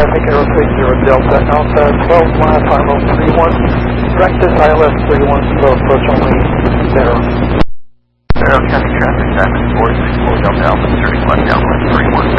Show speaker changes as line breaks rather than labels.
traffic, Aerospace 0 Delta Alpha, 12 mile final 31. Practice ILS 31, slow approach only, 0.
County traffic, Diamond 464 Delta Alpha, turning left downwind 31.